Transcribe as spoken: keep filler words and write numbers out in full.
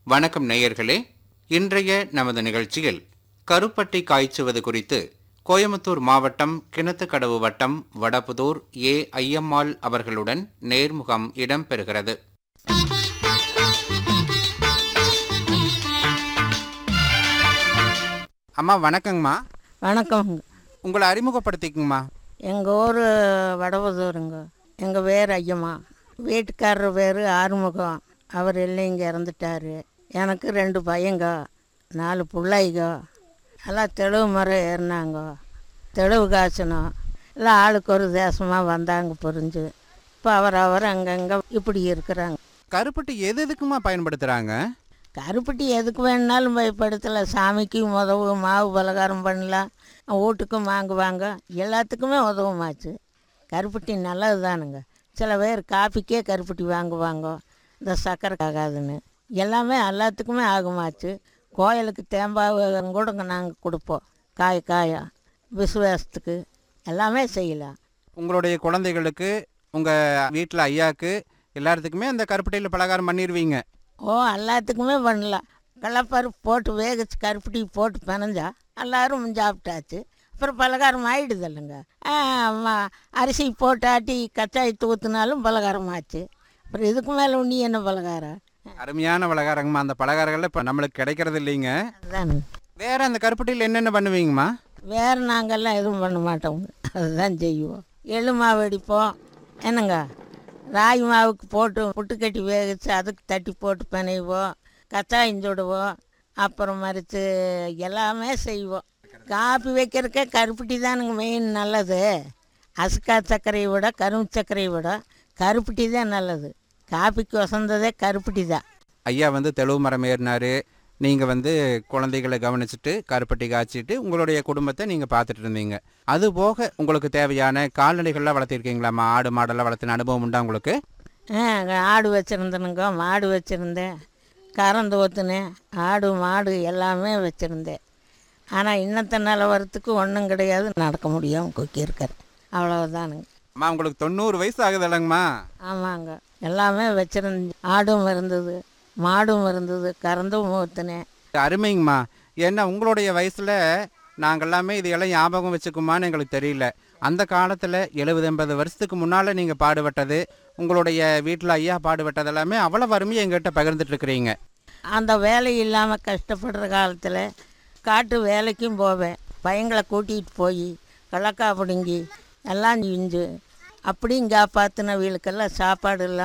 வணக்கம் நேயர்களே, இன்றைய நமது நிகழ்ச்சியில் கருப்பட்டி காய்ச்சுவது குறித்து கோயமுத்தூர் மாவட்டம் கிணத்துக்கடவு வட்டம் வடபுதூர் ஏ ஐயம்மாள் அவர்களுடன் நேர்முகம் இடம்பெறுகிறது. அம்மா வணக்கங்கம்மா. வணக்கம். உங்களை அறிமுகப்படுத்திக்குங்கம்மா. எங்கள் ஊர் வடபுதூருங்க. எங்கள் பேர் ஐயம்மா. வீட்டுக்காரர் பேர் ஆறுமுகம். அவர் எல்லாம் இங்கே இறந்துட்டார். எனக்கு ரெண்டு பையங்க, நாலு பிள்ளைங்க. எல்லாம் தெளிவு முறை ஏறினாங்க. தெளிவு காய்ச்சணும் எல்லாம் ஆளுக்கு ஒரு தேசமாக வந்தாங்க புரிஞ்சு. இப்போ அவர் அவர் அங்கங்கே இப்படி இருக்கிறாங்க. கருப்பட்டி எது எதுக்குமா பயன்படுத்துகிறாங்க? கருப்பட்டி எதுக்கு வேணுனாலும் பயன்படுத்தலை. சாமிக்கு உதவு, மாவு பலகாரம் பண்ணலாம், வீட்டுக்கும் வாங்குவாங்க, எல்லாத்துக்குமே உதவுமாச்சு. கருப்பட்டி நல்லது தானுங்க. சில பேர் காப்பிக்கே கருப்பட்டி வாங்குவாங்க, இந்த சக்கரை ஆகாதுன்னு. எல்லாமே எல்லாத்துக்குமே ஆகுமாச்சு. கோயிலுக்கு தேம்பாவை கூட நாங்கள் கொடுப்போம், காய காயா விசுவாசத்துக்கு எல்லாமே செய்யலாம். உங்களுடைய குழந்தைகளுக்கு, உங்கள் வீட்டில் ஐயாவுக்கு எல்லாத்துக்குமே அந்த கருப்பட்டியில் பலகாரம் பண்ணிடுவீங்க? ஓ, எல்லாத்துக்குமே பண்ணலாம். கடலப்பருப்பு போட்டு வேகச்சு கருப்பட்டி போட்டு பிணைஞ்சா எல்லோரும் சாப்பிட்டாச்சு. அப்புறம் பலகாரம் ஆகிடுது இல்லைங்க. அரிசி போட்டாட்டி கச்சாயத்து ஊற்றினாலும் பலகாரம் ஆச்சு. அப்புறம் இதுக்கு மேலே உண்ணி என்ன பலகாரம்? அருமையான பலகாரங்கம்மா. அந்த பலகாரங்கள் இப்போ நம்மளுக்கு கிடைக்கிறது இல்லைங்க. அதுதானே. வேறு அந்த கருப்பட்டியில் என்னென்ன பண்ணுவீங்கம்மா? வேறு நாங்கள்லாம் எதுவும் பண்ண மாட்டோம், அதுதான் செய்வோம். எள்ளு மாவு அடிப்போம் என்னங்க, ராகி மாவுக்கு போட்டு புட்டு கட்டி வேகிச்சு அதுக்கு தட்டி போட்டு பிணைவோம், கச்சாயம் சுடுவோம், அப்புறம் மறித்து எல்லாமே செய்வோம். காப்பி வைக்கிறதுக்கே கருப்பட்டி தானுங்க மெயின் நல்லது. அசுக்கா சர்க்கரையை விட கரும்பு சர்க்கரையை விட கருப்பட்டி தான் நல்லது. காப்பிக்கு வசந்ததே கருப்பட்டி தான். ஐயா வந்து தெளிவு மரம் ஏறினார், நீங்கள் வந்து குழந்தைகளை கவனிச்சுட்டு கருப்பட்டி காய்ச்சிட்டு உங்களுடைய குடும்பத்தை நீங்கள் பார்த்துட்டு இருந்தீங்க. அது போக உங்களுக்கு தேவையான கால்நடைகள்லாம் வளர்த்திருக்கீங்களாம்மா? ஆடு மாடெல்லாம் வளர்த்தின அனுபவம் உண்டா உங்களுக்கு? ஆ, ஆடு வச்சுருந்தேனுங்க, மாடு வச்சுருந்தேன், கறந்து ஊற்றுனேன், ஆடு மாடு எல்லாமே வச்சுருந்தேன். ஆனால் இன்னத்த நிலவரத்துக்கு ஒன்றும் கிடையாது, நடக்க முடியாமல் கொக்கி இருக்கிறேன், அவ்வளோதானுங்க. அம்மா உங்களுக்கு தொண்ணூறு வயசு ஆகுது இல்லைங்கம்மா? ஆமாங்க, எல்லாமே வச்சுருந்து. ஆடும் இருந்தது, மாடும் இருந்தது, கறந்தும் ஊற்றுனேன். அருமைங்கம்மா. ஏன்னா உங்களுடைய வயசில் நாங்கள் எல்லாமே இதையெல்லாம் ஞாபகம் வச்சுக்குமான்னு எங்களுக்கு தெரியல. அந்த காலத்தில் எழுபது எண்பது வருஷத்துக்கு முன்னால் நீங்கள் பாடுபட்டது, உங்களுடைய வீட்டில் ஐயா பாடுபட்டது எல்லாமே அவ்வளோ வறுமையை எங்கள்கிட்ட பகிர்ந்துட்டுருக்குறீங்க. அந்த வேலை இல்லாமல் கஷ்டப்படுற காலத்தில் காட்டு வேலைக்கும் போவேன். பையங்களை கூட்டிகிட்டு போய் கடலக்கா பிடுங்கி எல்லாம் செஞ்சு அப்படியும் காப்பாற்றின வீளுக்கெல்லாம் சாப்பாடு எல்லாம்